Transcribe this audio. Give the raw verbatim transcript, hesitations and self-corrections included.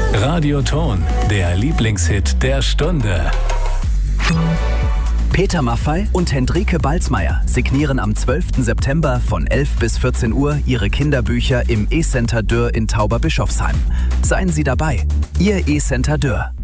Radioton, der Lieblingshit der Stunde. Peter Maffay und Hendrike Balzmeier signieren am zwölften September von elf bis vierzehn Uhr ihre Kinderbücher im E-Center Dürr in Tauberbischofsheim. Seien Sie dabei, Ihr E-Center Dürr.